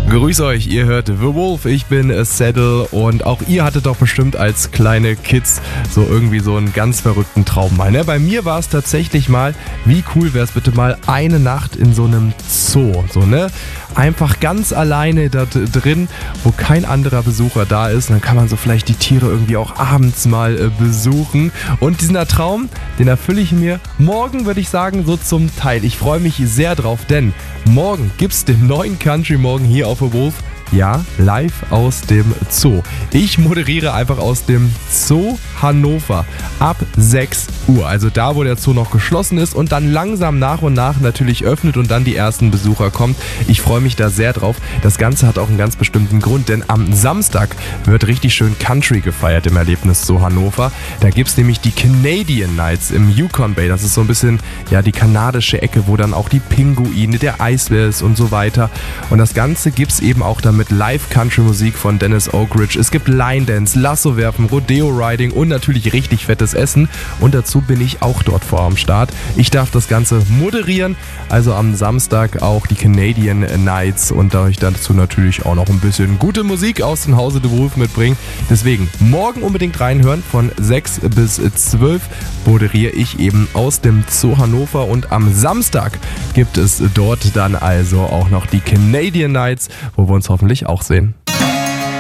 Grüß euch, ihr hört The Wolf, ich bin Saddle und auch ihr hattet doch bestimmt als kleine Kids so irgendwie so einen ganz verrückten Traum mal. Ne? Bei mir war es tatsächlich mal, wie cool wäre es bitte mal, eine Nacht in so einem Zoo, so ne? Einfach ganz alleine da drin, wo kein anderer Besucher da ist. Und dann kann man so vielleicht die Tiere irgendwie auch abends mal besuchen. Und diesen Traum, den erfülle ich mir morgen, würde ich sagen, so zum Teil. Ich freue mich sehr drauf, denn morgen gibt es den neuen Country Morgen hier auf The Wolf. Ja, live aus dem Zoo. Ich moderiere einfach aus dem Zoo Hannover ab 6 Uhr. Also da, wo der Zoo noch geschlossen ist und dann langsam nach und nach natürlich öffnet und dann die ersten Besucher kommen. Ich freue mich da sehr drauf. Das Ganze hat auch einen ganz bestimmten Grund, denn am Samstag wird richtig schön Country gefeiert im Erlebnis Zoo Hannover. Da gibt es nämlich die Canadian Nights im Yukon Bay. Das ist so ein bisschen ja die kanadische Ecke, wo dann auch die Pinguine, der Eisbär ist und so weiter. Und das Ganze gibt es eben auch dann mit Live-Country-Musik von Dennis Oakridge. Es gibt Line-Dance, Lasso-Werfen, Rodeo-Riding und natürlich richtig fettes Essen. Und dazu bin ich auch dort vor am Start. Ich darf das Ganze moderieren, also am Samstag auch die Canadian Nights und da ich dazu natürlich auch noch ein bisschen gute Musik aus dem Hause The Wolf mitbringen. Deswegen morgen unbedingt reinhören, von 6 bis 12 moderiere ich eben aus dem Zoo Hannover und am Samstag gibt es dort dann also auch noch die Canadian Nights, wo wir uns hoffentlich auch sehen.